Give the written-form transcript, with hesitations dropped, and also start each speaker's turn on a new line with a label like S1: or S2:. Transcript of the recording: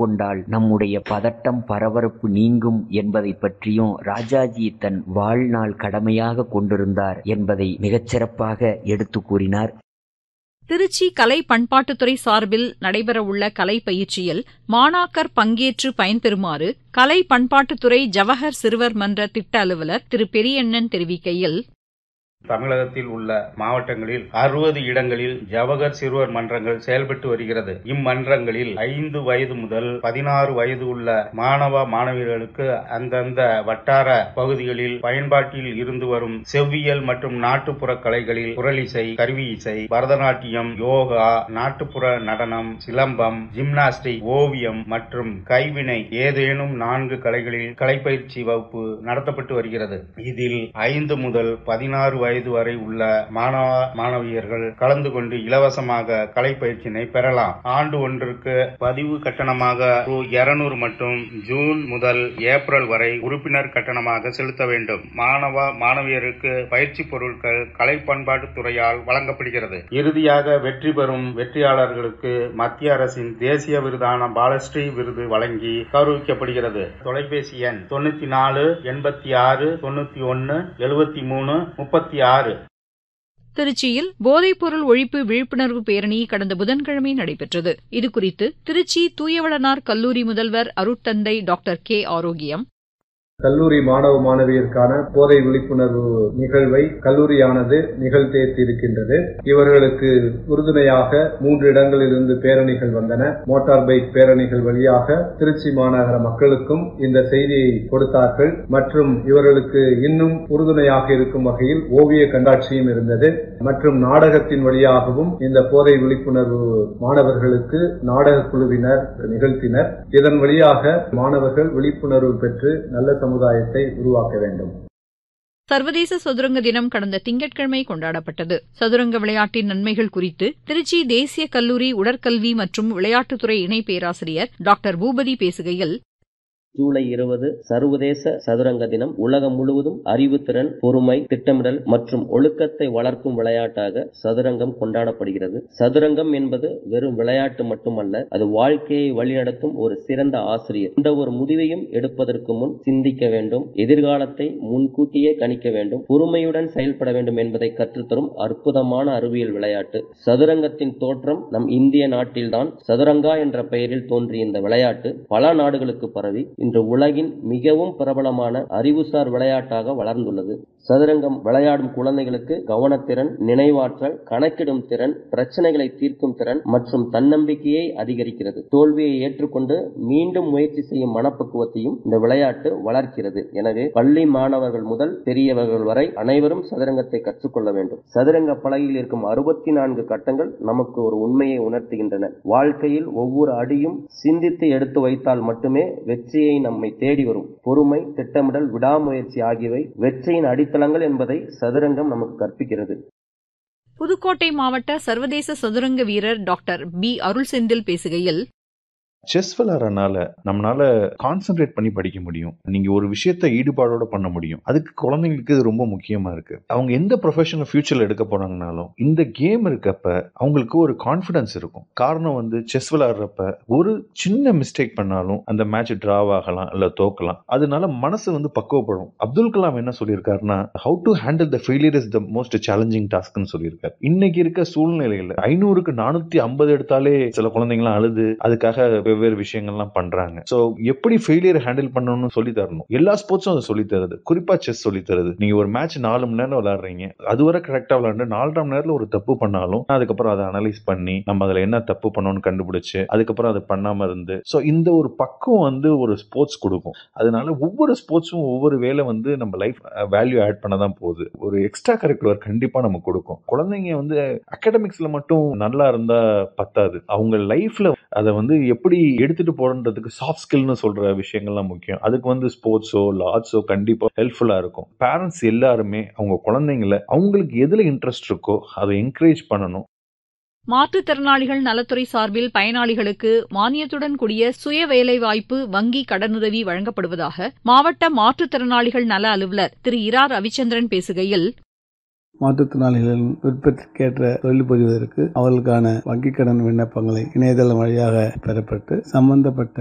S1: மேற்கொண்டால் நம்முடைய பதட்டம் பரபரப்பு நீங்கும் என்பதை பற்றியும் ராஜாஜி தன் வாழ்நாள் கடமையாக கொண்டிருந்தார் என்பதை மிகச்சிறப்பாக எடுத்து கூறினார்.
S2: திருச்சி கலை பண்பாட்டுத்துறை சார்பில் நடைபெறவுள்ள கலை பயிற்சியில் மாணாக்கர் பங்கேற்று பயன்பெறுமாறு கலை பண்பாட்டுத்துறை ஜவஹர் சிறுவர் மன்ற திட்ட அலுவலர் திரு பெரியண்ணன் தெரிவிக்கையில்,
S3: தமிழகத்தில் உள்ள மாவட்டங்களில் 60 இடங்களில் ஜவஹர் சிறுவர் மன்றங்கள் செயல்பட்டு வருகிறது. இம்மன்றங்களில் 5 வயது முதல் 16 வயது உள்ள மாணவ மாணவியர்களுக்கு அந்தந்த வட்டார பகுதிகளில் பயன்பாட்டில் இருந்து வரும் செவ்வியல் மற்றும் நாட்டுப்புற கலைகளில் குரலிசை, கருவி இசை, பரதநாட்டியம், யோகா, நாட்டுப்புற நடனம், சிலம்பம், ஜிம்னாஸ்டிக், ஓவியம் மற்றும் கைவினை ஏதேனும் 4 கலைகளில் கலைப்பயிற்சி வகுப்பு நடத்தப்பட்டு வருகிறது. இதில் 5 முதல் 16 வயது வரை உள்ள மாணவ மாணவியர்கள் கலந்து கொண்டு இலவசமாக கலை பயிற்சியினை பெறலாம். ஆண்டு ஒன்றுக்கு பதிவு கட்டணமாக ரூ. 200 மற்றும் ஜூன் முதல் ஏப்ரல் வரை உறுப்பினர் கட்டணமாக செலுத்த வேண்டும். மாணவ மாணவியருக்கு பயிற்சி பொருட்கள் கலை பண்பாட்டு துறையால் வழங்கப்படுகிறது. இறுதியாக வெற்றி பெறும் வெற்றியாளர்களுக்கு மத்திய அரசின் தேசிய விருதான பாலஸ்ரீ விருது வழங்கி கௌரவிக்கப்படுகிறது. தொலைபேசி எண் 94 86 91 73 36.
S2: திருச்சியில் போதைப்பொருள் ஒழிப்பு விழிப்புணர்வு பேரணி கடந்த புதன்கிழமை நடைபெற்றது. இதுகுறித்து திருச்சி தூயவளனார் கல்லூரி முதல்வர் அருட்தந்தை டாக்டர் கே. ஆரோக்கியம்,
S4: கல்லூரி மாணவ மாணவியருக்கான போதை விழிப்புணர்வு நிகழ்வை கல்லூரியானது நிகழ்த்தியிருக்கின்றது. இவர்களுக்கு உறுதுணையாக 3 இடங்களிலிருந்து பேரணிகள் வந்தன. மோட்டார் பைக் பேரணிகள் வழியாக திருச்சி மாநகர மக்களுக்கும் இந்த செய்தியை கொடுத்தார்கள். மற்றும் இவர்களுக்கு இன்னும் உறுதுணையாக இருக்கும் வகையில் ஓவிய கண்காட்சியும் இருந்தது. மற்றும் நாடகத்தின் வழியாகவும் இந்த போதை விழிப்புணர்வு மாணவர்களுக்கு நாடக குழுவினர் நிகழ்த்தினர். இதன் வழியாக மாணவர்கள் விழிப்புணர்வு பெற்று நல்ல சமுதாயத்தை உருவாக்க வேண்டும்.
S2: சர்வதேச சதுரங்க தினம் கடந்த திங்கட்கிழமை கொண்டாடப்பட்டது. சதுரங்க விளையாட்டின் நன்மைகள் குறித்து திருச்சி தேசிய கல்லூரி உடற்கல்வி மற்றும் விளையாட்டுத்துறை இணை பேராசிரியர் டாக்டர் பூபதி பேசுகையில்,
S5: ஜூலை 20 சர்வதேச சதுரங்க தினம் உலகம் முழுவதும் அறிவுத்திறன், பொறுமை, திட்டமிடல் மற்றும் ஒழுக்கத்தை வளர்க்கும் விளையாட்டாக சதுரங்கம் கொண்டாடப்படுகிறது. சதுரங்கம் என்பது வெறும் விளையாட்டு மட்டுமல்ல, அது வாழ்க்கையை வழிநடத்தும் ஒரு சிறந்த ஆசிரியர். எந்த ஒரு முடிவையும் எடுப்பதற்கு முன் சிந்திக்க வேண்டும், எதிர்காலத்தை முன்கூட்டியே கணிக்க வேண்டும், பொறுமையுடன் செயல்பட வேண்டும் என்பதை கற்றுத்தரும் அற்புதமான அறிவியல் விளையாட்டு. சதுரங்கத்தின் தோற்றம் நம் இந்திய நாட்டில்தான். சதுரங்கா என்ற பெயரில் தோன்றிய இந்த விளையாட்டு பல நாடுகளுக்கு பரவி இன்று உலகின் மிகவும் பிரபலமான அறிவுசார் விளையாட்டாக வளர்ந்துள்ளது. சதுரங்கம் விளையாடும் குழந்தைகளுக்கு கவனத்திறன், நினைவாற்றல், கணக்கிடும் திறன், பிரச்சனைகளை தீர்க்கும் திறன் மற்றும் தன்னம்பிக்கையை அதிகரிக்கிறது. தோல்வியை ஏற்றுக்கொண்டு மீண்டும் முயற்சி செய்யும் மனப்பக்குவத்தையும் இந்த விளையாட்டு வளர்க்கிறது. எனவே பள்ளி மாணவர்கள் முதல் பெரியவர்கள் வரை அனைவரும் சதுரங்கத்தை கற்றுக்கொள்ள வேண்டும். சதுரங்க பலகையில் இருக்கும் 64 கட்டங்கள் நமக்கு ஒரு உண்மையை உணர்த்துகின்றன. வாழ்க்கையில் ஒவ்வொரு அடியும் சிந்தித்து எடுத்து வைத்தால் மட்டுமே வெற்றியை நம்மை தேடி வரும். பொறுமை, திட்டமிடல், விடாமுயற்சி ஆகியவை வெற்றியின் அடித்தளங்கள் என்பதை சதுரங்கம் நமக்கு கற்பிக்கிறது.
S2: புதுக்கோட்டை மாவட்ட சர்வதேச சதுரங்க வீரர் டாக்டர் பி. அருள் செந்தில் பேசுகையில்,
S6: செஸ் விளையாடுறதுனால நம்மளால கான்சென்ட்ரேட் பண்ணி படிக்க முடியும். நீங்க ஒரு விஷயத்த ஈடுபாடோட பண்ண முடியும். அதுக்கு குழந்தைங்களுக்கு இது ரொம்ப முக்கியமா இருக்கு. அவங்க எந்த ப்ரொஃபஷனல் ஃபியூச்சர்ல எடுக்க போறாங்கனாலும் இந்த கேம் இருக்கப்ப அவங்களுக்கு ஒரு கான்ஃபிடன்ஸ் இருக்கும். காரணம் செஸ் விளையாடுறப்ப ஒரு சின்ன மிஸ்டேக் பண்ணாலும் அந்த மேட்ச் டிராவ் ஆகலாம், இல்ல தோக்கலாம். அதனால மனசு பக்குவப்படும். அப்துல் கலாம் என்ன சொல்லியிருக்காருன்னா, how to handle the failure is the most challenging டாஸ்க்னு சொல்லியிருக்காரு. இன்னைக்கு இருக்க சூழ்நிலையில 500க்கு 450 எடுத்தாலே சில குழந்தைங்களாம் அழுது அதுக்காக வெவ்வேறு விஷயங்கள்லாம் பண்றாங்க. சோ எப்படி ஃபெயிலியர் ஹேண்டில் பண்ணணும்னு சொல்லி தரணும். எல்லா ஸ்போர்ட்ஸும் அதை சொல்லி தருது. குறிப்பா செஸ் சொல்லி தருது. நீங்க ஒரு மேட்ச் 4 மணி நேரம் விளையாடுறீங்க, அதுவரை கரெக்டா விளையாண்டு 4ஆம் நேரத்துல ஒரு தப்பு பண்ணாலும் அதுக்கப்புறம் அதை அனலைஸ் பண்ணி நம்ம அதுல என்ன தப்பு பண்ணணும்னு கண்டுபிடிச்சு அதுக்கப்புறம் அதை பண்ணாம இருந்து இந்த ஒரு பக்குவம் ஒரு ஸ்போர்ட்ஸ் கொடுக்கும். அதனால ஒவ்வொரு ஸ்போர்ட்ஸும் ஒவ்வொரு வேலை நம்ம லைஃப் வேல்யூ ஆட் பண்ணதான் போகுது. ஒரு எக்ஸ்ட்ரா கரிக்குலர் கண்டிப்பா நம்ம கொடுக்கும். குழந்தைங்க அகாடமிக்ஸ்ல மட்டும் நல்லா இருந்தா பத்தாது. அவங்க லைஃப்ல அதை எப்படி எடுத்துட்டு போறதுக்கு சாஃப்ட் ஸ்கில்னு சொல்ற விஷயங்கள்லாம் முக்கியம். அதுக்கு ஸ்போர்ட்ஸோ ஆர்ட்ஸோ கண்டிப்பா ஹெல்ப்ஃபுல்லா இருக்கும். பேரண்ட்ஸ் எல்லாருமே அவங்க குழந்தைங்களை அவங்களுக்கு எதுல இன்ட்ரெஸ்ட் இருக்கோ அதை என்கரேஜ் பண்ணணும்.
S2: மாற்றுத்திறனாளிகள் நலத்துறை சார்பில் பயனாளிகளுக்கு மானியத்துடன் கூடிய சுய வேலைவாய்ப்பு வங்கி கடனுதவி வழங்கப்படுவதாக மாவட்ட மாற்றுத்திறனாளிகள் நல அலுவலர் திரு இரா. ரவிச்சந்திரன் பேசுகையில்,
S7: மாற்றுத்திறனாளிகளின் விருப்பத்திற்கேற்ற தொழில் புரிவதற்கு அவர்களுக்கான வங்கிக் கடன் விண்ணப்பங்களை இணையதளம் வழியாக பெறப்பட்டு சம்பந்தப்பட்ட